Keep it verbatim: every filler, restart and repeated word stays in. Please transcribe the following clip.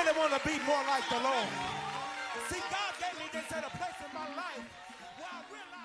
really want to be more like the Lord. See, God gave me this at a place in my life where I realized